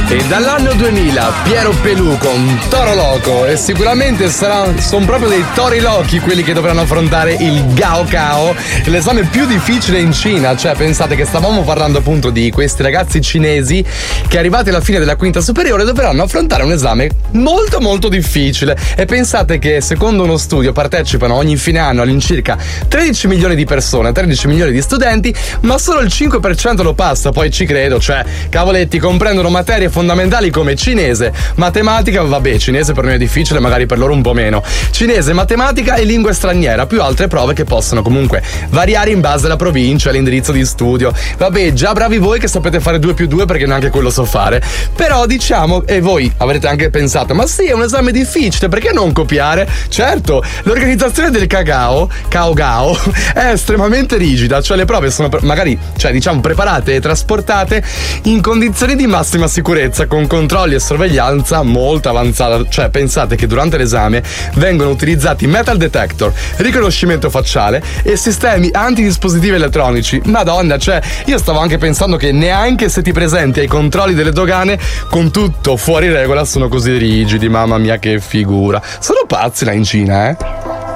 E dall'anno 2000 Piero Pelù con Toro Loco, e sicuramente sono proprio dei tori lochi quelli che dovranno affrontare il Gaokao, l'esame più difficile in Cina. Cioè, pensate che stavamo parlando appunto di questi ragazzi cinesi che, arrivati alla fine della quinta superiore, dovranno affrontare un esame molto molto difficile. E pensate che secondo uno studio partecipano ogni fine anno all'incirca 13 milioni di persone, 13 milioni di studenti, ma solo il 5% lo passa. Poi ci credo, cioè, cavoletti, comprendono materie fondamentali come cinese, matematica, vabbè, cinese per noi è difficile, magari per loro un po' meno, cinese, matematica e lingua straniera, più altre prove che possono comunque variare in base alla provincia, all'indirizzo di studio. Vabbè, già bravi voi che sapete fare 2+2, perché neanche quello so fare. Però diciamo, e voi avrete anche pensato, ma sì, è un esame difficile, perché non copiare? Certo, l'organizzazione del Kaogao è estremamente rigida, cioè le prove sono magari, cioè diciamo, preparate e trasportate in condizioni di massima sicurezza, con controlli e sorveglianza molto avanzata. Cioè, pensate che durante l'esame vengono utilizzati metal detector, riconoscimento facciale e sistemi antidispositivi elettronici. Madonna, cioè, io stavo anche pensando che neanche se ti presenti ai controlli delle dogane con tutto fuori regola sono così rigidi. Mamma mia, che figura. Sono pazzi là in Cina,